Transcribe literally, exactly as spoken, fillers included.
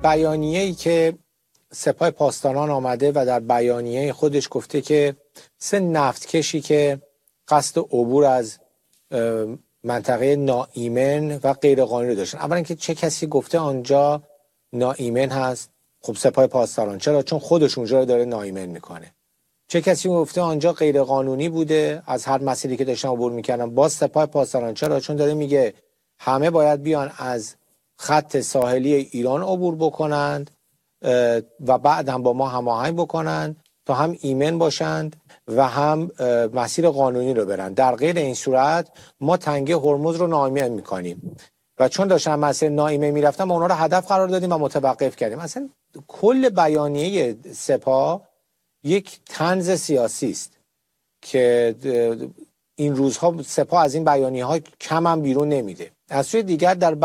بیانیه‌ای که سپاه پاسداران آمده و در بیانیه خودش گفته که سه نفتکشی که قصد عبور از منطقه ناایمن و غیرقانونی داشتن. اولا که چه کسی گفته آنجا ناایمن هست؟ خب سپاه پاسداران. چرا؟ چون خودش اونجا رو داره ناایمن میکنه. چه کسی گفته آنجا غیرقانونی بوده از هر مسیری که داشتن عبور میکردن؟ باز سپاه پاسداران. چرا؟ چون داره میگه همه باید بیان از خط ساحلی ایران عبور بکنند و بعد هم با ما هماهنگ بکنند تا هم ایمن باشند و هم مسیر قانونی رو برن. در غیر این صورت ما تنگه هرمز رو ناایمن میکنیم و چون داشتن مسیر ناایمن میرفتن ما اونا رو هدف قرار دادیم و متوقف کردیم. اصلا کل بیانیه سپاه یک طنز سیاسی است که این روزها سپاه از این بیانیه ها کم هم بیرون نمیده. از سوی دیگر در